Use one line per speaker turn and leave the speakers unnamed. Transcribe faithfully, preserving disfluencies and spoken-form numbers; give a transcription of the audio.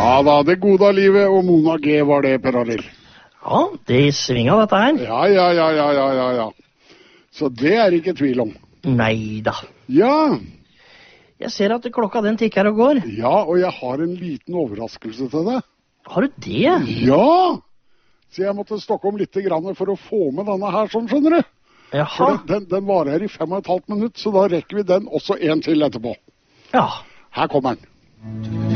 Ja da, det gode av livet og Mona G var det, Per Arild.
Ja, det svinger dette her.
Ja, ja, ja, ja, ja, ja, ja. Så det er ikke tvil om.
Neida.
Ja.
Jeg ser at klokka den tikker og går.
Ja, og jeg har en liten overraskelse til deg.
Har du det?
Ja. Så jeg måtte stokke om litt grann for å få med denne her, sånn skjønner du.
Jaha.
For den, den, den varer her i fem og et halvt minutt, så da rekker vi den også en til etterpå.
Ja.
Her kommer den.